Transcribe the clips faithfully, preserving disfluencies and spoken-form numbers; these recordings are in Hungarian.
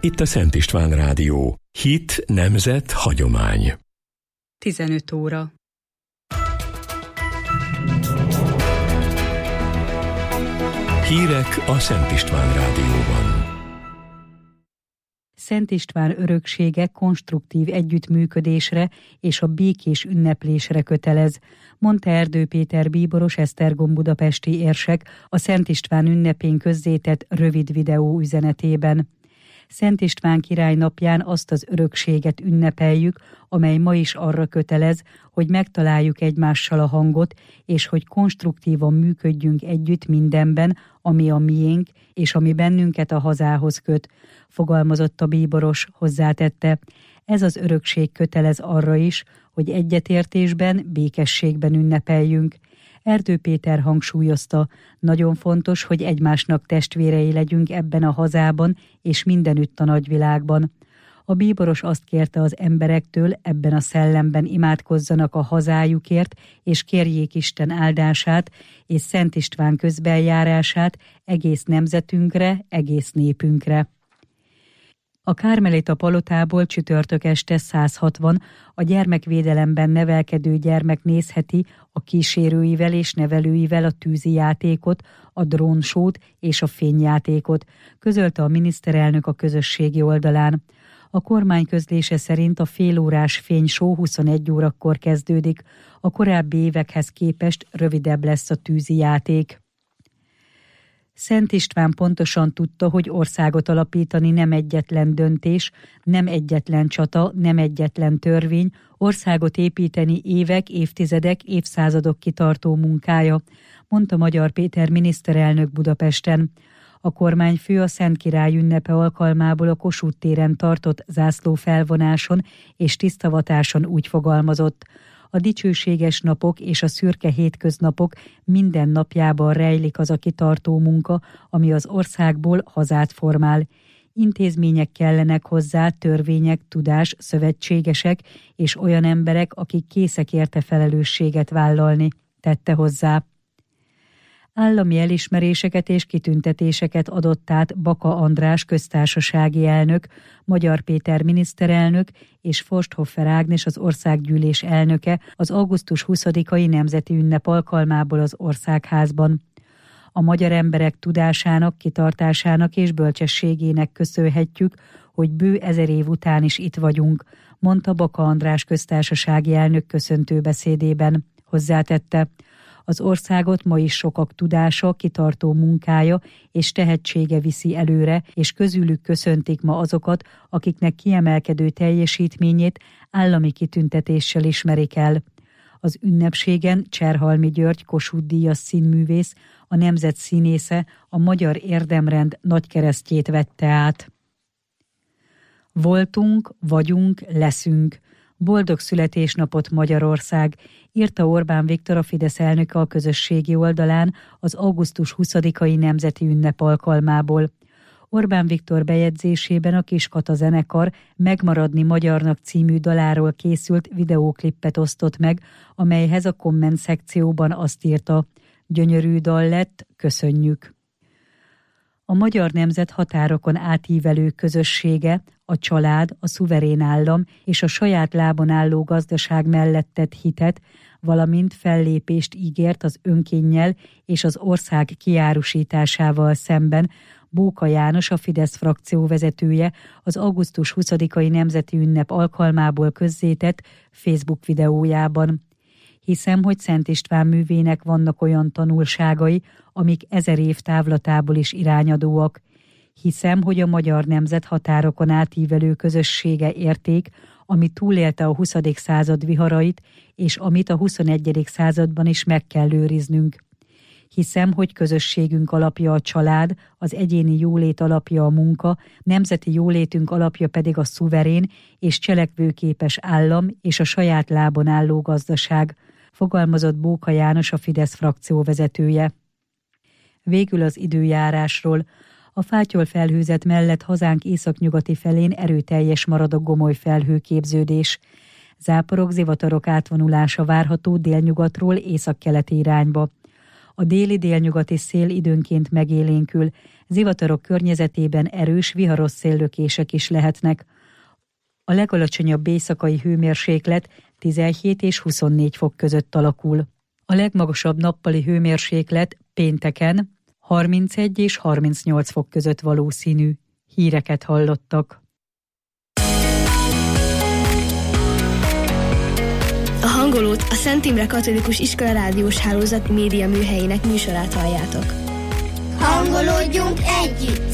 Itt a Szent István Rádió. Hit, nemzet, hagyomány. tizenöt óra. Hírek a Szent István Rádióban. Szent István öröksége konstruktív együttműködésre és a békés ünneplésre kötelez, mondta Erdő Péter bíboros esztergom budapesti érsek a Szent István ünnepén közzétett rövid videó üzenetében. Szent István király napján azt az örökséget ünnepeljük, amely ma is arra kötelez, hogy megtaláljuk egymással a hangot, és hogy konstruktívan működjünk együtt mindenben, ami a miénk, és ami bennünket a hazához köt, fogalmazott a bíboros, hozzátette. Ez az örökség kötelez arra is, hogy egyetértésben, békességben ünnepeljünk. Erdő Péter hangsúlyozta, nagyon fontos, hogy egymásnak testvérei legyünk ebben a hazában és mindenütt a nagyvilágban. A bíboros azt kérte az emberektől, ebben a szellemben imádkozzanak a hazájukért, és kérjék Isten áldását és Szent István közbenjárását egész nemzetünkre, egész népünkre. A Kármelita palotából csütörtök este száz hatvan a gyermekvédelemben nevelkedő gyermek nézheti a kísérőivel és nevelőivel a tűzi játékot, a drónsót és a fényjátékot, közölte a miniszterelnök a közösségi oldalán. A kormány közlése szerint a félórás fénysó huszonegy órakor kezdődik, a korábbi évekhez képest rövidebb lesz a tűzi játék. Szent István pontosan tudta, hogy országot alapítani nem egyetlen döntés, nem egyetlen csata, nem egyetlen törvény, országot építeni évek, évtizedek, évszázadok kitartó munkája, mondta Magyar Péter miniszterelnök Budapesten. A kormányfő a Szent Király ünnepe alkalmából a Kossuth téren tartott zászlófelvonáson és tisztavatáson úgy fogalmazott. A dicsőséges napok és a szürke hétköznapok minden napjában rejlik az a kitartó munka, ami az országból hazát formál. Intézmények kellenek hozzá, törvények, tudás, szövetségesek és olyan emberek, akik készek érte felelősséget vállalni, tette hozzá. Állami elismeréseket és kitüntetéseket adott át Baka András köztársasági elnök, Magyar Péter miniszterelnök és Forsthoffer Ágnes az országgyűlés elnöke az augusztus huszadikai nemzeti ünnep alkalmából az Országházban. A magyar emberek tudásának, kitartásának és bölcsességének köszönhetjük, hogy bő ezer év után is itt vagyunk, mondta Baka András köztársasági elnök köszöntő beszédében. Hozzátette, az országot ma is sokak tudása, kitartó munkája és tehetsége viszi előre, és közülük köszöntik ma azokat, akiknek kiemelkedő teljesítményét állami kitüntetéssel ismerik el. Az ünnepségen Cserhalmi György Kossuth-díjas színművész, a nemzet színésze a Magyar Érdemrend nagykeresztjét vette át. Voltunk, vagyunk, leszünk. Boldog születésnapot Magyarország, írta Orbán Viktor, a Fidesz elnöke a közösségi oldalán az augusztus huszadikai nemzeti ünnep alkalmából. Orbán Viktor bejegyzésében a Kiskata zenekar Megmaradni magyarnak című daláról készült videóklippet osztott meg, amelyhez a komment szekcióban azt írta: gyönyörű dal lett, köszönjük. A magyar nemzet határokon átívelő közössége, a család, a szuverén állam és a saját lábon álló gazdaság mellett tett hitet, valamint fellépést ígért az önkénnyel és az ország kiárusításával szemben. Bóka János, a Fidesz frakció vezetője az augusztus huszadikai nemzeti ünnep alkalmából közzétett Facebook videójában. Hiszem, hogy Szent István művének vannak olyan tanulságai, amik ezer év távlatából is irányadóak. Hiszem, hogy a magyar nemzet határokon átívelő közössége érték, ami túlélte a huszadik század viharait, és amit a huszonegyedik században is meg kell őriznünk. Hiszem, hogy közösségünk alapja a család, az egyéni jólét alapja a munka, nemzeti jólétünk alapja pedig a szuverén és cselekvőképes állam és a saját lábon álló gazdaság, fogalmazott Bóka János, a Fidesz frakció vezetője. Végül az időjárásról. A fátyol felhőzet mellett hazánk északnyugati felén erőteljes marad a gomoly felhőképződés. Záporok, zivatarok átvonulása várható délnyugatról északkeleti irányba. A déli-délnyugati szél időnként megélénkül, zivatarok környezetében erős viharos széllökések is lehetnek. A legalacsonyabb éjszakai hőmérséklet tizenhét és huszonnégy fok között alakul. A legmagasabb nappali hőmérséklet pénteken harmincegy és harmincnyolc fok között valószínű. Híreket hallottak. A hangolót a Szent Imre Katolikus Iskola rádiós hálózat média műhelyének műsorát halljátok. Hangolódjunk együtt!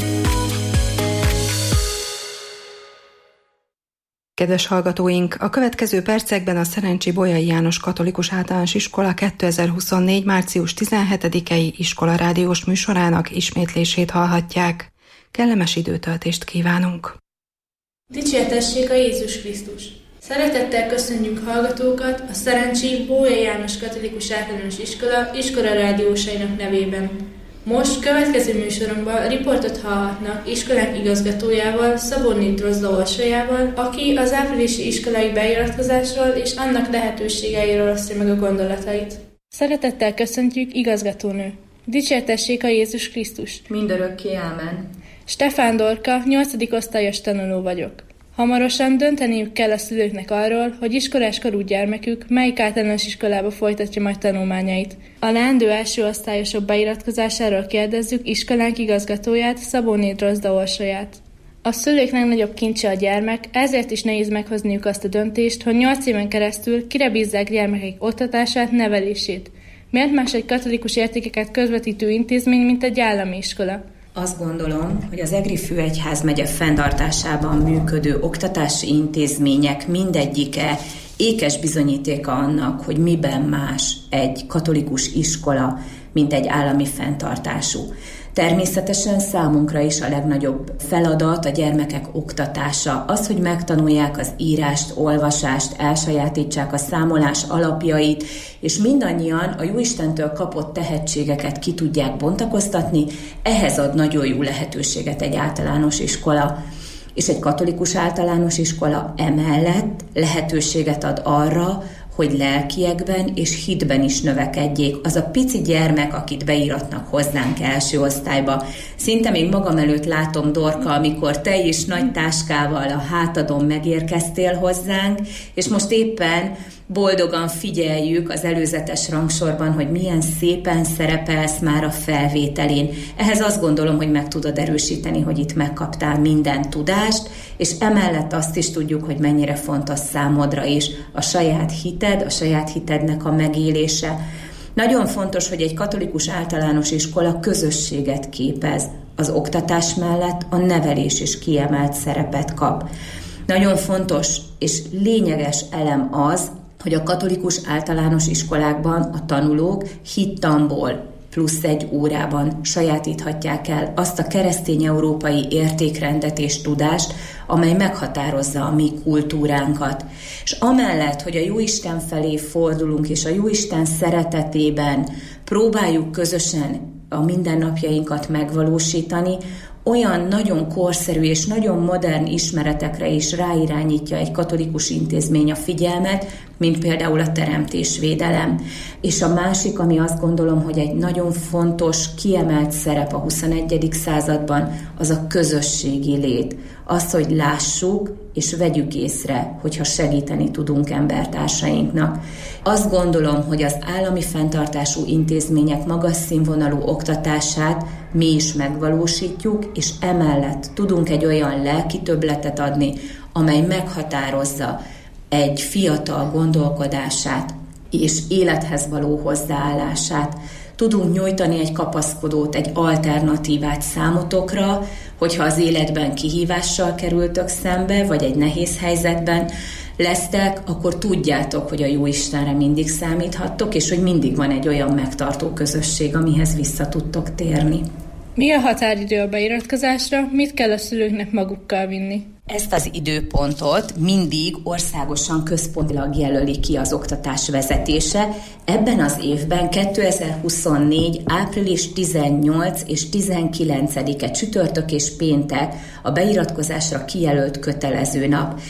Kedves hallgatóink, a következő percekben a Szerencsi Bolyai János Katolikus Általános Iskola kétezer-huszonnégy. március tizenhetedikei iskola rádiós műsorának ismétlését hallhatják. Kellemes időtöltést kívánunk! Dicsértessék a Jézus Krisztus! Szeretettel köszönjük hallgatókat a Szerencsi Bolyai János Katolikus Általános Iskola iskola rádiósainak nevében. Most következő műsorunkban riportot hallhatnak iskolánk igazgatójával, Szabó Drozda Orsolyával, aki az áprilisi iskolai beiratkozásról és annak lehetőségeiről osztja meg a gondolatait. Szeretettel köszöntjük, igazgatónő! Dicsértessék a Jézus Krisztus! Mindörökké ámen! Stefán Dorka, nyolcadik osztályos tanuló vagyok. Hamarosan dönteniük kell a szülőknek arról, hogy iskoláskorú gyermekük melyik általános iskolába folytatja majd tanulmányait. A leendő első osztályosok beiratkozásáról kérdezzük iskolánk igazgatóját, Szabó Drozda Orsolyát. A szülők legnagyobb kincse a gyermek, ezért is nehéz meghozniuk azt a döntést, hogy nyolc éven keresztül kire bízzák gyermekek oktatását, nevelését. Miért más egy katolikus értékeket közvetítő intézmény, mint egy állami iskola? Azt gondolom, hogy az Egri Főegyházmegye fenntartásában működő oktatási intézmények mindegyike ékes bizonyítéka annak, hogy miben más egy katolikus iskola, mint egy állami fenntartású. Természetesen számunkra is a legnagyobb feladat a gyermekek oktatása. Az, hogy megtanulják az írást, olvasást, elsajátítsák a számolás alapjait, és mindannyian a Jóistentől kapott tehetségeket ki tudják bontakoztatni, ehhez ad nagyon jó lehetőséget egy általános iskola. És egy katolikus általános iskola emellett lehetőséget ad arra, hogy lelkiekben és hitben is növekedjék. Az a pici gyermek, akit beíratnak hozzánk első osztályba. Szinte még magam előtt látom, Dorka, amikor te is nagy táskával a hátadon megérkeztél hozzánk, és most éppen boldogan figyeljük az előzetes rangsorban, hogy milyen szépen szerepelsz már a felvételén. Ehhez azt gondolom, hogy meg tudod erősíteni, hogy itt megkaptál minden tudást, és emellett azt is tudjuk, hogy mennyire fontos számodra is a saját hited, a saját hitednek a megélése. Nagyon fontos, hogy egy katolikus általános iskola közösséget képez. Az oktatás mellett a nevelés is kiemelt szerepet kap. Nagyon fontos és lényeges elem az, hogy a katolikus általános iskolákban a tanulók hittanból plusz egy órában sajátíthatják el azt a keresztény európai értékrendet és tudást, amely meghatározza a mi kultúránkat. És amellett, hogy a Jóisten felé fordulunk, és a Jóisten szeretetében próbáljuk közösen a mindennapjainkat megvalósítani, olyan nagyon korszerű és nagyon modern ismeretekre is ráirányítja egy katolikus intézmény a figyelmet, mint például a teremtésvédelem. És a másik, ami azt gondolom, hogy egy nagyon fontos, kiemelt szerep a huszonegyedik században, az a közösségi lét. Az, hogy lássuk és vegyük észre, hogyha segíteni tudunk embertársainknak. Azt gondolom, hogy az állami fenntartású intézmények magas színvonalú oktatását mi is megvalósítjuk, és emellett tudunk egy olyan lelki többletet adni, amely meghatározza egy fiatal gondolkodását és élethez való hozzáállását. Tudunk nyújtani egy kapaszkodót, egy alternatívát számotokra, hogyha az életben kihívással kerültök szembe, vagy egy nehéz helyzetben lesztek, akkor tudjátok, hogy a Jóistenre mindig számíthattok, és hogy mindig van egy olyan megtartó közösség, amihez vissza tudtok térni. Mi a határidő a beiratkozásra? Mit kell a szülőknek magukkal vinni? Ezt az időpontot mindig országosan központilag jelöli ki az oktatás vezetése. Ebben az évben kétezer-huszonnégy. április tizennyolc és tizenkilencedike csütörtök és péntek a beiratkozásra kijelölt kötelező nap.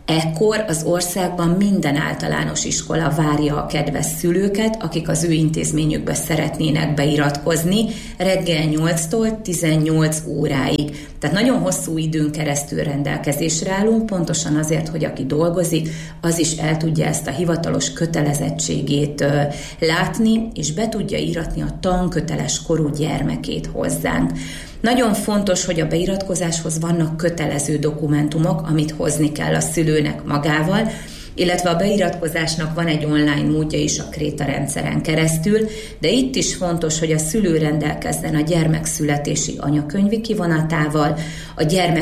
Ekkor az országban minden általános iskola várja a kedves szülőket, akik az ő intézményükbe szeretnének beiratkozni reggel nyolctól tizennyolc óráig. Tehát nagyon hosszú időn keresztül rendelkezésre állunk, pontosan azért, hogy aki dolgozik, az is el tudja ezt a hivatalos kötelezettségét ö, látni, és be tudja íratni a tanköteles korú gyermekét hozzánk. Nagyon fontos, hogy a beiratkozáshoz vannak kötelező dokumentumok, amit hozni kell a szülőnek magával, illetve a beiratkozásnak van egy online módja is a Kréta rendszeren keresztül, de itt is fontos, hogy a szülő rendelkezzen a gyermekszületési anyakönyvi kivonatával, a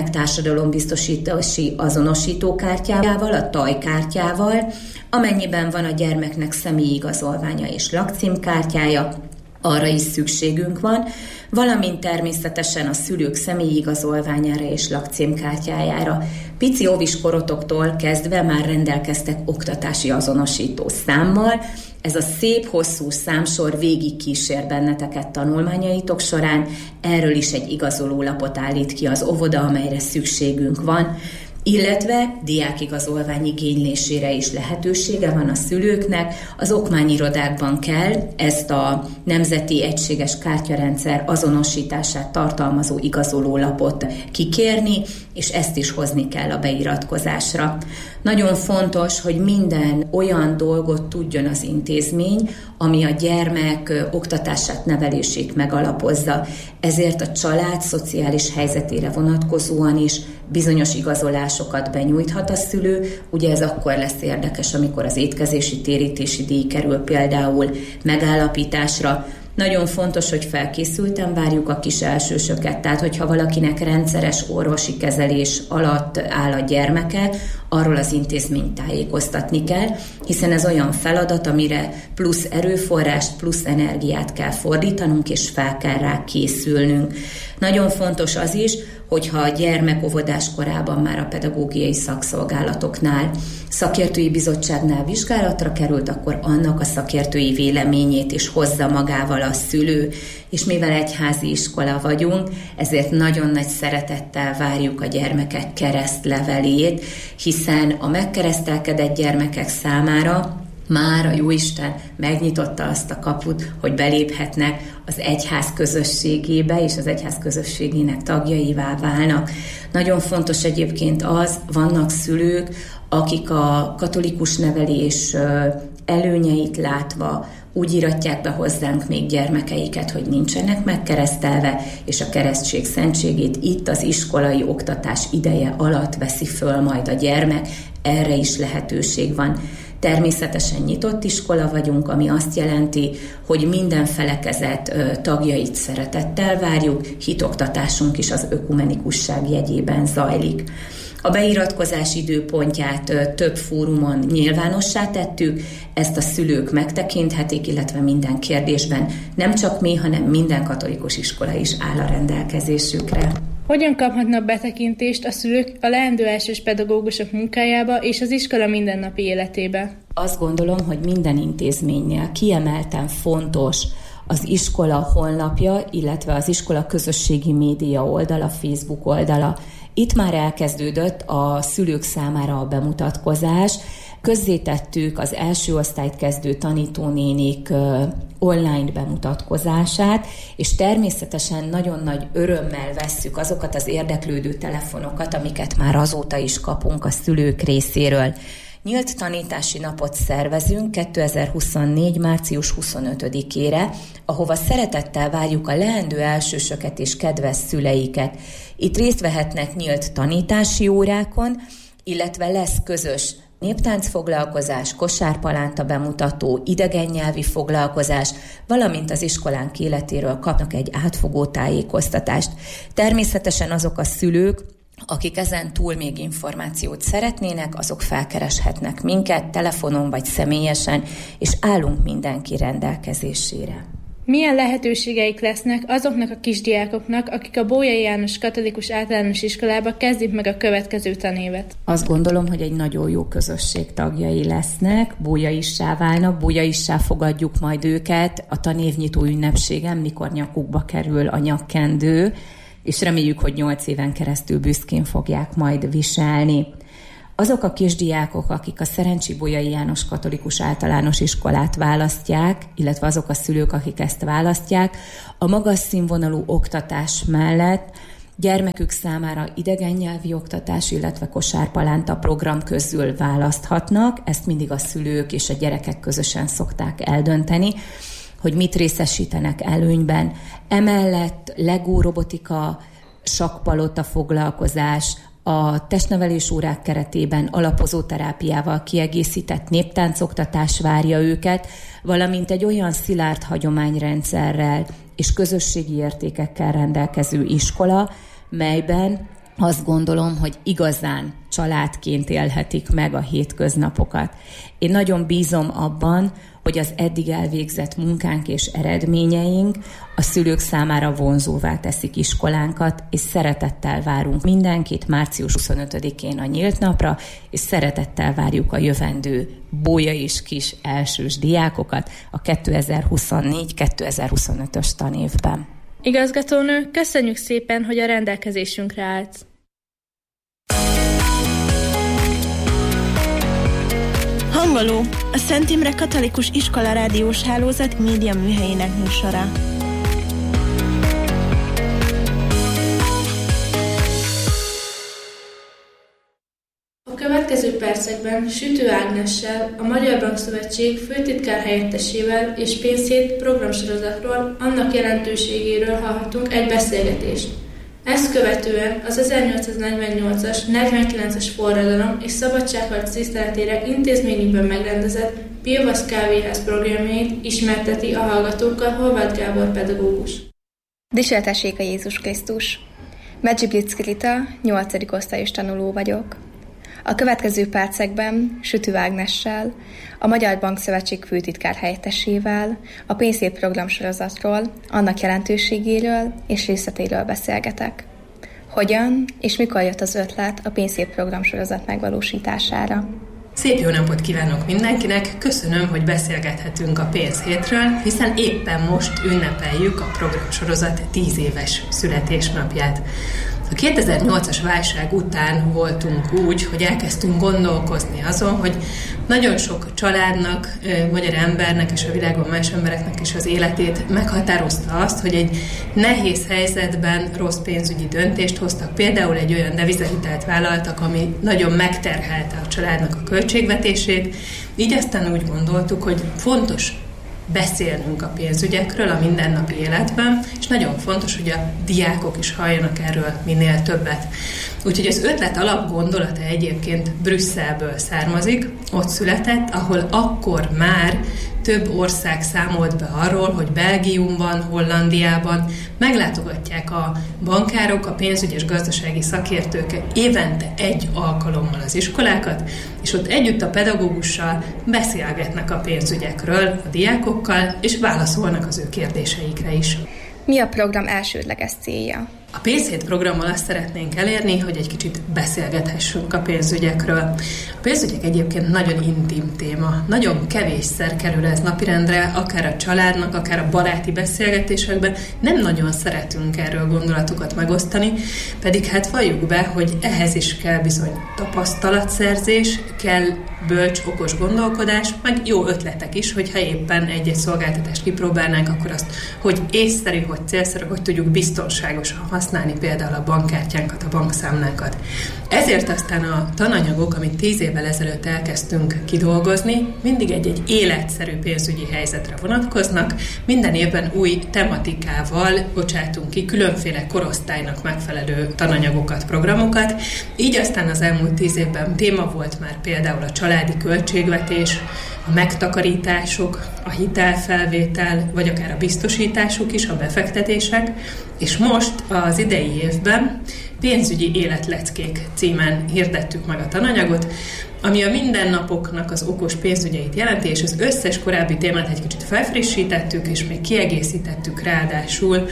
gyermektársadalombiztosítási azonosítókártyával, a tajkártyával, amennyiben van a gyermeknek személyi igazolványa és lakcímkártyája, arra is szükségünk van, valamint természetesen a szülők személyi igazolványára és lakcímkártyájára. Pici óvis korotoktól kezdve már rendelkeztek oktatási azonosító számmal. Ez a szép, hosszú számsor végig kísér benneteket tanulmányaitok során, erről is egy igazolólapot állít ki az óvoda, amelyre szükségünk van, illetve diákigazolvány igénylésére is lehetősége van a szülőknek. Az okmányirodákban kell ezt a Nemzeti Egységes Kártyarendszer azonosítását tartalmazó igazolólapot kikérni, és ezt is hozni kell a beiratkozásra. Nagyon fontos, hogy minden olyan dolgot tudjon az intézmény, ami a gyermek oktatását, nevelését megalapozza. Ezért a család szociális helyzetére vonatkozóan is bizonyos igazolásokat benyújthat a szülő. Ugye ez akkor lesz érdekes, amikor az étkezési térítési díj kerül például megállapításra. Nagyon fontos, hogy felkészülten várjuk a kis elsősöket, tehát hogyha valakinek rendszeres orvosi kezelés alatt áll a gyermeke, arról az intézményt tájékoztatni kell, hiszen ez olyan feladat, amire plusz erőforrást, plusz energiát kell fordítanunk, és fel kell rá készülnünk. Nagyon fontos az is, hogyha a gyermek óvodás korában már a pedagógiai szakszolgálatoknál, szakértői bizottságnál vizsgálatra került, akkor annak a szakértői véleményét is hozza magával a szülő, és mivel egyházi iskola vagyunk, ezért nagyon nagy szeretettel várjuk a gyermekek keresztlevelét, hiszen a megkeresztelkedett gyermekek számára már a Jóisten megnyitotta azt a kaput, hogy beléphetnek az egyház közösségébe, és az egyház közösségének tagjaivá válnak. Nagyon fontos egyébként az, vannak szülők, akik a katolikus nevelés előnyeit látva úgy iratják be hozzánk még gyermekeiket, hogy nincsenek megkeresztelve, és a keresztség szentségét itt az iskolai oktatás ideje alatt veszi föl majd a gyermek, erre is lehetőség van. Természetesen nyitott iskola vagyunk, ami azt jelenti, hogy minden felekezet tagjait szeretettel várjuk, hitoktatásunk is az ökumenikusság jegyében zajlik. A beiratkozás időpontját több fórumon nyilvánossá tettük, ezt a szülők megtekinthetik, illetve minden kérdésben nem csak mi, hanem minden katolikus iskola is áll a rendelkezésükre. Hogyan kaphatnak betekintést a szülők a leendő elsős pedagógusok munkájába és az iskola mindennapi életébe? Azt gondolom, hogy minden intézménynél kiemelten fontos az iskola honlapja, illetve az iskola közösségi média oldala, Facebook oldala. Itt már elkezdődött a szülők számára a bemutatkozás. Közzétettük az első osztályt kezdő tanítónénik online bemutatkozását, és természetesen nagyon nagy örömmel vesszük azokat az érdeklődő telefonokat, amiket már azóta is kapunk a szülők részéről. Nyílt tanítási napot szervezünk kétezer-huszonnégy. március huszonötödikére, ahova szeretettel várjuk a leendő elsősöket és kedves szüleiket. Itt részt vehetnek nyílt tanítási órákon, illetve lesz közös néptánc foglalkozás, kosárpalánta bemutató, idegen nyelvi foglalkozás, valamint az iskolánk életéről kapnak egy átfogó tájékoztatást. Természetesen azok a szülők, akik ezen túl még információt szeretnének, azok felkereshetnek minket telefonon vagy személyesen, és állunk mindenki rendelkezésére. Milyen lehetőségeik lesznek azoknak a kisdiákoknak, akik a Bolyai János Katolikus Általános Iskolába kezdik meg a következő tanévet? Azt gondolom, hogy egy nagyon jó közösség tagjai lesznek, bólyaissá válnak, bólyaissá fogadjuk majd őket a tanévnyitó ünnepségen, mikor nyakukba kerül a nyakkendő, és reméljük, hogy nyolc éven keresztül büszkén fogják majd viselni. azok a kisdiákok, akik a Szerencsi Bolyai János Katolikus Általános Iskolát választják, illetve azok a szülők, akik ezt választják, a magas színvonalú oktatás mellett gyermekük számára idegen nyelvi oktatás, illetve kosárpalánta program közül választhatnak. Ezt mindig a szülők és a gyerekek közösen szokták eldönteni, hogy mit részesítenek előnyben. Emellett Lego robotika, sakkpalota foglalkozás, a testnevelés órák keretében alapozó terápiával kiegészített néptáncoktatás várja őket, valamint egy olyan szilárd hagyományrendszerrel és közösségi értékekkel rendelkező iskola, melyben azt gondolom, hogy igazán családként élhetik meg a hétköznapokat. Én nagyon bízom abban, hogy az eddig elvégzett munkánk és eredményeink a szülők számára vonzóvá teszik iskolánkat, és szeretettel várunk mindenkit március huszonötödikén a nyílt napra, és szeretettel várjuk a jövendő bolyais kis elsős diákokat a kétezer-huszonnégy kétezer-huszonötös tanévben. Igazgatónő, köszönjük szépen, hogy a rendelkezésünkre állt. Hangoló, a Szent Imre Katolikus Iskola rádiós hálózat média műhelyének műsora. A következő percekben Sütő Ágnessel, a Magyar Bankszövetség főtitkár helyettesével és pénzhét programsorozatról, annak jelentőségéről hallhatunk egy beszélgetést. Ezt követően az ezernyolcszáznegyvennyolcas negyvenkilences forradalom és szabadságharc tiszteletére intézményükben megrendezett Pilvasz kávéház programjait ismerteti a hallgatókkal Horváth Gábor pedagógus. Dicsértessék a Jézus Krisztus! Medzsi Blitzki Rita, nyolcadik osztályos tanuló vagyok. A következő percekben Sütő Ágnessel, a Magyar Bankszövetség főtitkár helyettesével, a pénzhét programsorozatról, annak jelentőségéről és részleteiről beszélgetek. Hogyan és mikor jött az ötlet a pénzhét programsorozat megvalósítására? Szép jó napot kívánok mindenkinek! Köszönöm, hogy beszélgethetünk a pénzhétről, hiszen éppen most ünnepeljük a programsorozat tíz éves születésnapját. A kétezer-nyolcas válság után voltunk úgy, hogy elkezdtünk gondolkozni azon, hogy nagyon sok családnak, magyar embernek és a világon más embereknek is az életét meghatározta azt, hogy egy nehéz helyzetben rossz pénzügyi döntést hoztak. Például egy olyan devizahitelt vállaltak, ami nagyon megterhelte a családnak a költségvetését. Így aztán úgy gondoltuk, hogy fontos beszélnünk a pénzügyekről a mindennapi életben, és nagyon fontos, hogy a diákok is halljanak erről minél többet. Úgyhogy az ötlet alapgondolata egyébként Brüsszelből származik, ott született, ahol akkor már több ország számolt be arról, hogy Belgiumban, Hollandiában meglátogatják a bankárok, a pénzügyi és gazdasági szakértők évente egy alkalommal az iskolákat, és ott együtt a pedagógussal beszélgetnek a pénzügyekről a diákokkal, és válaszolnak az ő kérdéseikre is. Mi a program elsődleges célja? A pénzhét programmal azt szeretnénk elérni, hogy egy kicsit beszélgethessünk a pénzügyekről. A pénzügyek egyébként nagyon intim téma. Nagyon kevésszer kerül ez napirendre, akár a családnak, akár a baráti beszélgetésekben. Nem nagyon szeretünk erről gondolatokat megosztani, pedig hát valljuk be, hogy ehhez is kell bizony tapasztalatszerzés, kell bölcs, okos gondolkodás, meg jó ötletek is, hogyha éppen egy-egy szolgáltatást kipróbálnánk, akkor azt, hogy észszerű, hogy célszerű, hogy tudjuk biztonságosan használni például a bankkártyánkat, a bankszámlákat. Ezért aztán a tananyagok, amit tíz évvel ezelőtt elkezdtünk kidolgozni, mindig egy-egy életszerű pénzügyi helyzetre vonatkoznak. Minden évben új tematikával bocsátunk ki különféle korosztálynak megfelelő tananyagokat, programokat. Így aztán az elmúlt tíz évben téma volt már például a családi költségvetés, a megtakarítások, a hitelfelvétel, vagy akár a biztosítások is, a befektetések, és most az idei évben pénzügyi életleckék címen hirdettük meg a tananyagot, ami a mindennapoknak az okos pénzügyeit jelenti, és az összes korábbi témát egy kicsit felfrissítettük, és még kiegészítettük ráadásul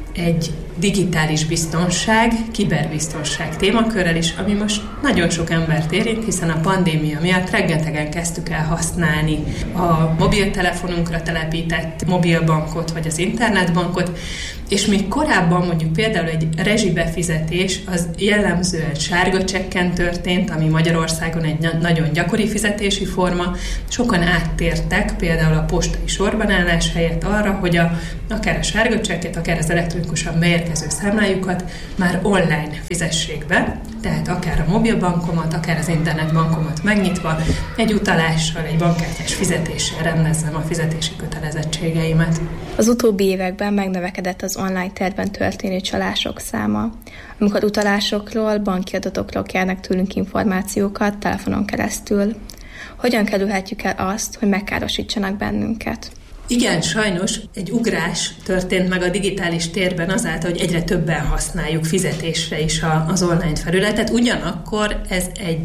egy digitális biztonság, kiberbiztonság témakörrel is, ami most nagyon sok embert érint, hiszen a pandémia miatt rengetegen kezdtük el használni a mobiltelefonunkra telepített mobilbankot, vagy az internetbankot, és még korábban mondjuk például egy rezsibefizetés az jellemzően sárga csekken történt, ami Magyarországon egy nagyon gyakori fizetési forma. Sokan áttértek például a postai sorbanállás helyett arra, hogy a, akár a sárga csekket, akár az elektronikusan beérkező számlájukat már online fizessék be, tehát akár a mobilbankomat, akár az internetbankomat megnyitva, egy utalással, egy bankkártyás fizetéssel rendezzem a fizetési kötelezettségeimet. Az utóbbi években megnövekedett az online térben történő csalások száma, amikor utalásokról, banki adatokról kérnek tőlünk információkat telefonon keresztül. Hogyan kerülhetjük el azt, hogy megkárosítsanak bennünket? Igen, sajnos egy ugrás történt meg a digitális térben azáltal, hogy egyre többen használjuk fizetésre is az online felületet, ugyanakkor ez egy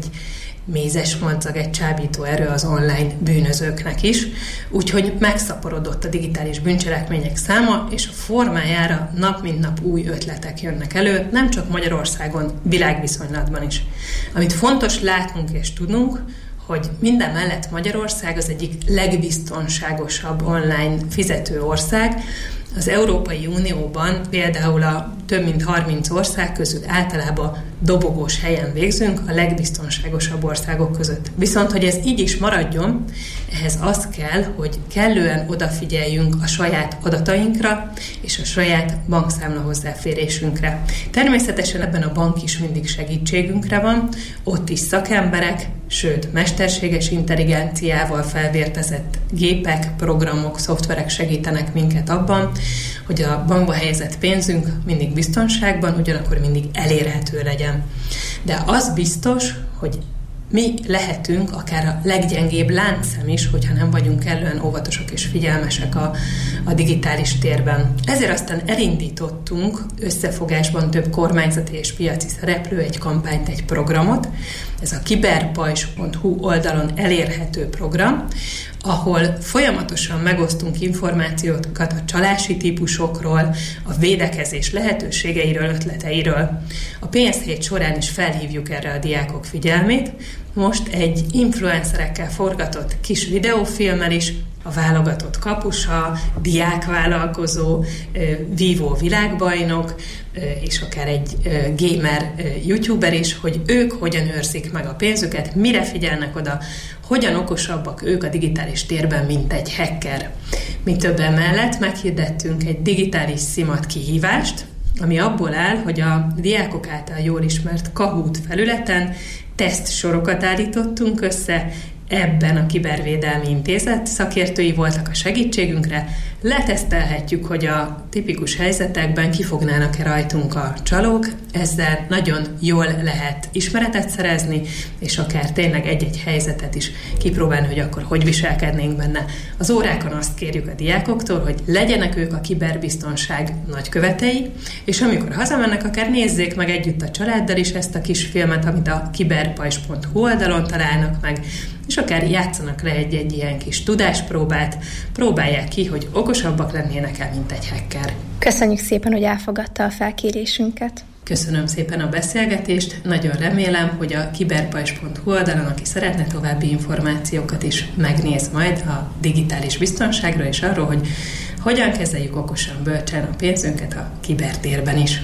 mézes madzag, egy csábító erő az online bűnözőknek is, úgyhogy megszaporodott a digitális bűncselekmények száma, és a formájára nap mint nap új ötletek jönnek elő, nem csak Magyarországon, világviszonylatban is. Amit fontos látnunk és tudnunk, hogy minden mellett Magyarország az egyik legbiztonságosabb online fizető ország. Az Európai Unióban például a több mint harminc ország közül általában dobogós helyen végzünk a legbiztonságosabb országok között. Viszont, hogy ez így is maradjon, ehhez az kell, hogy kellően odafigyeljünk a saját adatainkra és a saját bankszámla hozzáférésünkre. Természetesen ebben a bank is mindig segítségünkre van, ott is szakemberek, sőt, mesterséges intelligenciával felvértezett gépek, programok, szoftverek segítenek minket abban, hogy a bankba helyezett pénzünk mindig biztonságban, ugyanakkor mindig elérhető legyen. De az biztos, hogy mi lehetünk akár a leggyengébb láncszem is, hogyha nem vagyunk kellően óvatosak és figyelmesek a, a digitális térben. Ezért aztán elindítottunk összefogásban több kormányzati és piaci szereplő egy kampányt, egy programot. Ez a kiberpajzs pont hu oldalon elérhető program, ahol folyamatosan megosztunk információkat a csalási típusokról, a védekezés lehetőségeiről, ötleteiről. A pénzhét során is felhívjuk erre a diákok figyelmét. Most egy influencerekkel forgatott kis videófilmmel is a válogatott kapusa, diákvállalkozó, vívó világbajnok, és akár egy gamer youtuber is, hogy ők hogyan őrzik meg a pénzüket, mire figyelnek oda, hogyan okosabbak ők a digitális térben, mint egy hacker. Mi többen mellett meghirdettünk egy digitális szimat kihívást, ami abból áll, hogy a diákok által jól ismert Kahoot felületen tesztsorokat állítottunk össze, ebben a Kibervédelmi Intézet szakértői voltak a segítségünkre. Letesztelhetjük, hogy a tipikus helyzetekben kifognának-e rajtunk a csalók, ezzel nagyon jól lehet ismeretet szerezni, és akár tényleg egy-egy helyzetet is kipróbálni, hogy akkor hogy viselkednénk benne. Az órákon azt kérjük a diákoktól, hogy legyenek ők a kiberbiztonság nagykövetei, és amikor hazamennek, akár nézzék meg együtt a családdal is ezt a kis filmet, amit a kiberpajzs pont hu oldalon találnak meg, és akár játszanak le egy-egy ilyen kis tudáspróbát, próbálják ki, hogy okosabbak lennének el, mint egy hacker. Köszönjük szépen, hogy elfogadta a felkérésünket. Köszönöm szépen a beszélgetést, nagyon remélem, hogy a kiberpajzs pont hu oldalon, aki szeretne további információkat is megnéz majd a digitális biztonságról és arról, hogy hogyan kezeljük okosan, bölcsen a pénzünket a kibertérben is.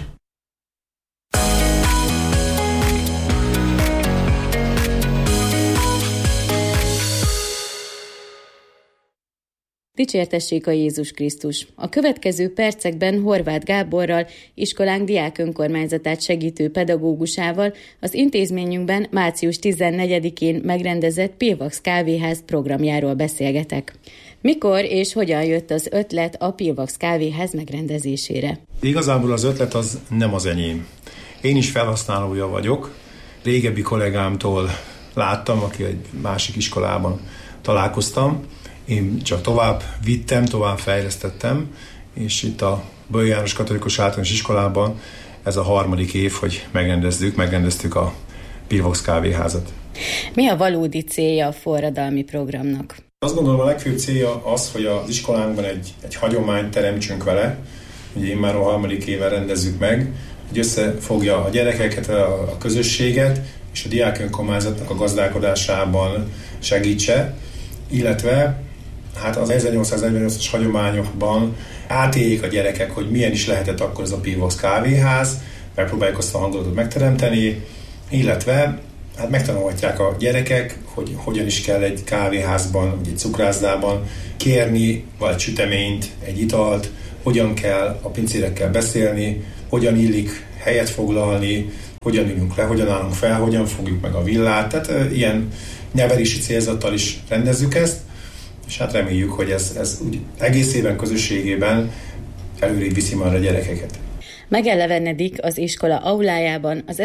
Dicsértessék a Jézus Krisztus! A következő percekben Horváth Gáborral, iskolánk diák önkormányzatát segítő pedagógusával az intézményünkben március tizennegyedikén megrendezett Pilvax kávéház programjáról beszélgetek. Mikor és hogyan jött az ötlet a Pilvax kávéház megrendezésére? Igazából az ötlet az nem az enyém. Én is felhasználója vagyok. Régebbi kollégámtól láttam, aki egy másik iskolában találkoztam. Én csak tovább vittem, tovább fejlesztettem, és itt a Bolyai János Katolikus Általános Iskolában ez a harmadik év, hogy megrendezzük, megrendeztük a Pilvax kávéházat. Mi a valódi célja a forradalmi programnak? Azt gondolom, a legfőbb célja az, hogy az iskolánkban egy, egy hagyományt teremtsünk vele, ugye én már a harmadik éve rendezzük meg, hogy összefogja a gyerekeket, a közösséget, és a diák önkormányzatnak a gazdálkodásában segítse, illetve hát az ezernyolcszáznegyvennyolcas hagyományokban átéljék a gyerekek, hogy milyen is lehetett akkor ez a Pivox kávéház, megpróbáljuk azt a hangulatot megteremteni, illetve hát megtanulhatják a gyerekek, hogy hogyan is kell egy kávéházban, vagy egy cukrászdában kérni, vagy süteményt, egy italt, hogyan kell a pincérekkel beszélni, hogyan illik helyet foglalni, hogyan ülünk le, hogyan állunk fel, hogyan fogjuk meg a villát. Tehát e, ilyen nevelési célzattal is rendezzük ezt, és hát reméljük, hogy ez, ez úgy egész éven közösségében előrébb viszi már a gyerekeket. Megelevenedik az iskola aulájában az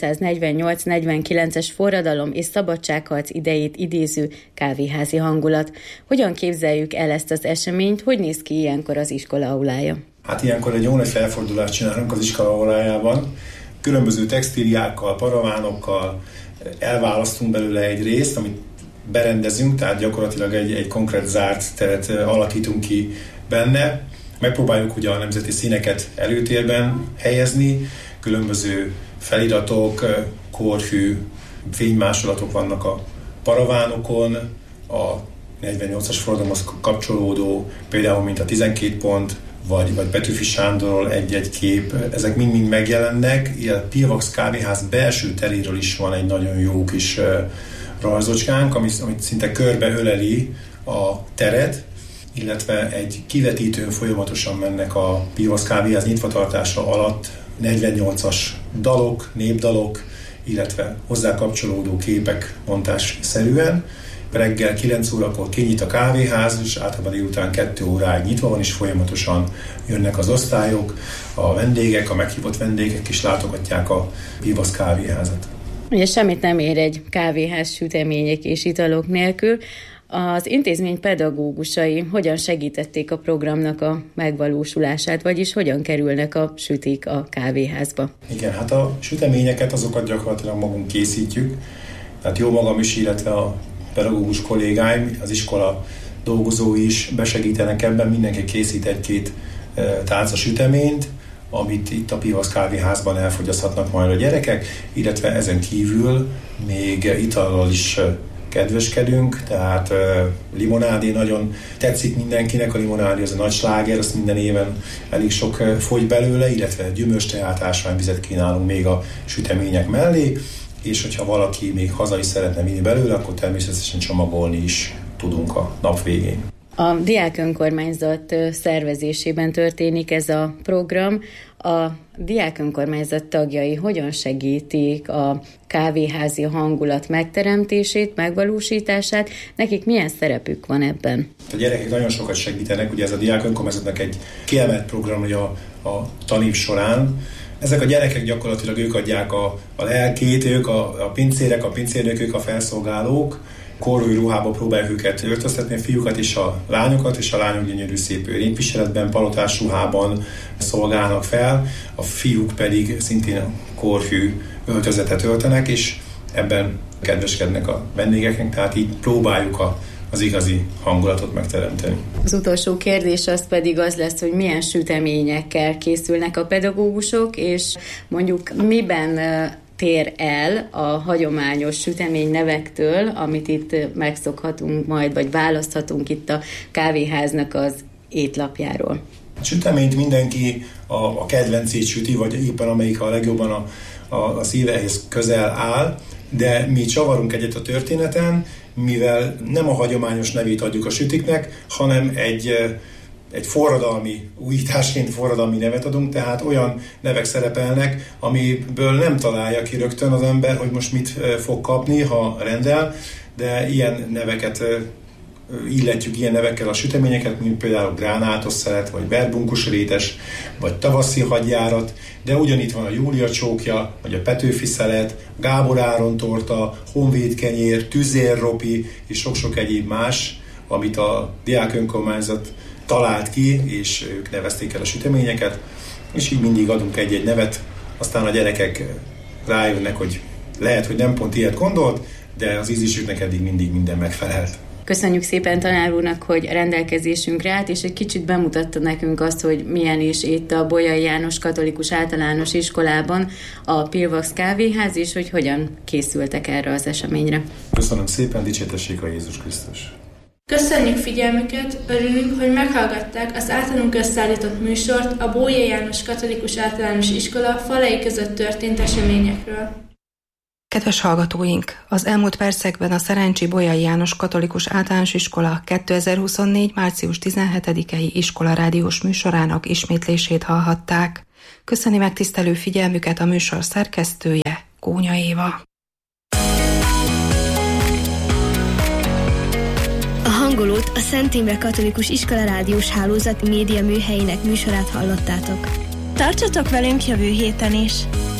ezernyolcszáznegyvennyolc-negyvenkilences forradalom és szabadságharc idejét idéző kávéházi hangulat. Hogyan képzeljük el ezt az eseményt, hogy néz ki ilyenkor az iskola aulája? Hát ilyenkor egy jó nagy felfordulást csinálunk az iskola aulájában. Különböző textíliákkal, paravánokkal elválasztunk belőle egy részt, amit berendezünk, tehát gyakorlatilag egy, egy konkrét zárt teret alakítunk ki benne. Megpróbáljuk ugye a nemzeti színeket előtérben helyezni, különböző feliratok, korhű fénymásolatok vannak a paravánokon, a negyvennyolcas forradalomhoz kapcsolódó, például mint a tizenkét pont, vagy, vagy Petőfi Sándorról egy-egy kép, ezek mind-mind megjelennek. Ilyen Pivox kávéház belső teréről is van egy nagyon jó kis uh, rajzocskánk, amit, amit szinte körbe öleli a teret, illetve egy kivetítőn folyamatosan mennek a Pivox kávéház nyitvatartása alatt negyvennyolcas dalok, népdalok, illetve hozzá kapcsolódó képek montásszerűen. Reggel kilenc órakor kinyit a kávéház, és általában délután kettő óráig nyitva van, és folyamatosan jönnek az osztályok, a vendégek, a meghívott vendégek is látogatják a Pivox kávéházat. Ugye semmit nem ér egy kávéház sütemények és italok nélkül. Az intézmény pedagógusai hogyan segítették a programnak a megvalósulását, vagyis hogyan kerülnek a sütik a kávéházba? Igen, hát a süteményeket azokat gyakorlatilag magunk készítjük. Tehát jó magam is, illetve a pedagógus kollégáim, az iskola dolgozói is besegítenek ebben, mindenki készít egy-két tálca süteményt, amit itt a Pivox kávéházban elfogyaszthatnak majd a gyerekek, illetve ezen kívül még itallal is kedveskedünk, tehát uh, limonádé nagyon tetszik mindenkinek, a limonádé az a nagy sláger, azt minden éven elég sok uh, fogy belőle, illetve gyümölcsteát, ásványvizet kínálunk még a sütemények mellé, és hogyha valaki még haza is szeretne vinni belőle, akkor természetesen csomagolni is tudunk a nap végén. A diák önkormányzat szervezésében történik ez a program. A diák önkormányzat tagjai hogyan segítik a kávéházi hangulat megteremtését, megvalósítását? Nekik milyen szerepük van ebben? A gyerekek nagyon sokat segítenek, ugye ez a diák önkormányzatnak egy kiemelt programja a, a tanév során. Ezek a gyerekek gyakorlatilag ők adják a, a lelkét, ők a, a pincérek, a pincérnökök, a felszolgálók. Korúj ruhába próbáljuk őket öltöztetni, a fiúkat és a lányokat, és a lányok gyönyörű szép érvényviseletben, palotás ruhában szolgálnak fel, a fiúk pedig szintén korhű öltözetet öltenek, és ebben kedveskednek a vendégeknek, tehát így próbáljuk a, az igazi hangulatot megteremteni. Az utolsó kérdés az pedig az lesz, hogy milyen süteményekkel készülnek a pedagógusok, és mondjuk miben tér el a hagyományos sütemény nevektől, amit itt megszokhatunk majd, vagy választhatunk itt a kávéháznak az étlapjáról. A süteményt mindenki a, a kedvencét süti, vagy éppen amelyik a legjobban a, a, a szívehez közel áll, de mi csavarunk egyet a történeten, mivel nem a hagyományos nevét adjuk a sütiknek, hanem egy egy forradalmi, újításként forradalmi nevet adunk, tehát olyan nevek szerepelnek, amiből nem találja ki rögtön az ember, hogy most mit fog kapni, ha rendel, de ilyen neveket illetjük, ilyen nevekkel a süteményeket, mint például gránátos szelet, vagy verbunkus rétes, vagy tavaszi hadjárat, de ugyanitt van a Júlia csókja, vagy a Petőfi szelet, Gábor Áron torta, honvéd kenyér, tüzérropi, és sok-sok egyéb más, amit a diák önkormányzat talált ki, és ők nevezték el a süteményeket, és így mindig adunk egy-egy nevet, aztán a gyerekek rájönnek, hogy lehet, hogy nem pont ilyet gondolt, de az ízlésüknek eddig mindig minden megfelelt. Köszönjük szépen tanár úrnak, hogy rendelkezésünkre állt, és egy kicsit bemutatta nekünk azt, hogy milyen is itt a Bolyai János Katolikus Általános Iskolában a Pilvax kávéház, és hogy hogyan készültek erre az eseményre. Köszönöm szépen, dicsértessék a Jézus Krisztus! Köszönjük figyelmüket, örülünk, hogy meghallgatták az általunk összeállított műsort a Bolyai János Katolikus Általános Iskola falai között történt eseményekről. Kedves hallgatóink! Az elmúlt percekben a Szerencsi Bolyai János Katolikus Általános Iskola kétezer-huszonnégy. március tizenhetedikei iskola rádiós műsorának ismétlését hallhatták. Köszöni megtisztelő figyelmüket a műsor szerkesztője, Kónya Éva. A hangolót a Szent Imre Katolikus Iskola rádiós hálózat média műhelyének műsorát hallottátok. Tartsatok velünk jövő héten is!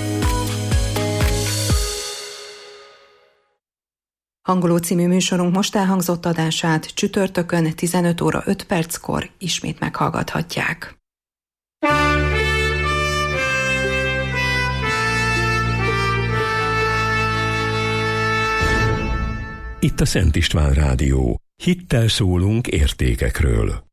Hangoló című műsorunk most elhangzott adását csütörtökön tizenöt óra öt perckor ismét meghallgathatják. Itt a Szent István Rádió. Hittel szólunk értékekről.